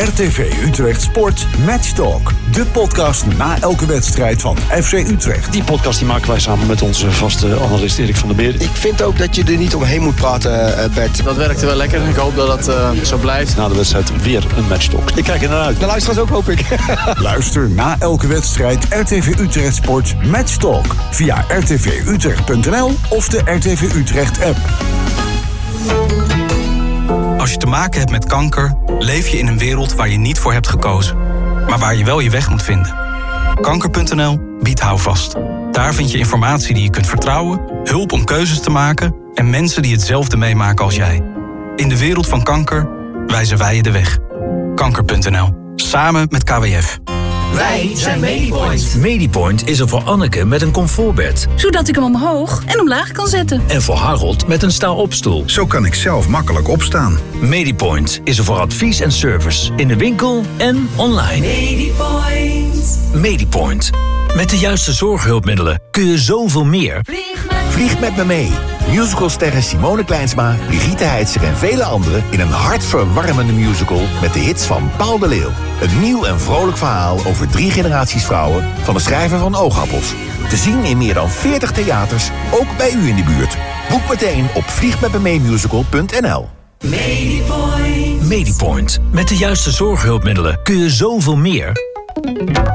RTV Utrecht Sport Matchtalk. De podcast na elke wedstrijd van FC Utrecht. Die podcast die maken wij samen met onze vaste analist Erik van der Beer. Ik vind ook dat je er niet omheen moet praten, Bert. Dat werkte wel lekker. Ik hoop dat het zo blijft. Na de wedstrijd weer een Matchtalk. Ik kijk er naar uit. De luisteraars ook, hoop ik. Luister na elke wedstrijd RTV Utrecht Sport Matchtalk. Via rtvutrecht.nl of de RTV Utrecht app. Als je te maken hebt met kanker, leef je in een wereld waar je niet voor hebt gekozen. Maar waar je wel je weg moet vinden. Kanker.nl biedt houvast. Daar vind je informatie die je kunt vertrouwen, hulp om keuzes te maken en mensen die hetzelfde meemaken als jij. In de wereld van kanker wijzen wij je de weg. Kanker.nl. Samen met KWF. Wij zijn Medipoint. Medipoint is er voor Anneke met een comfortbed. Zodat ik hem omhoog en omlaag kan zetten. En voor Harold met een sta-opstoel. Zo kan ik zelf makkelijk opstaan. Medipoint is er voor advies en service. In de winkel en online. Medipoint. Medipoint. Met de juiste zorghulpmiddelen kun je zoveel meer. Vlieg met me mee. Musicalsterren Simone Kleinsma, Brigitte Heitzer en vele anderen in een hartverwarmende musical met de hits van Paul de Leeuw. Een nieuw en vrolijk verhaal over 3 generaties vrouwen van de schrijver van Oogappels. Te zien in meer dan 40 theaters, ook bij u in de buurt. Boek meteen op vliegmetmemeemusical.nl. Medipoint. Medipoint. Met de juiste zorghulpmiddelen kun je zoveel meer.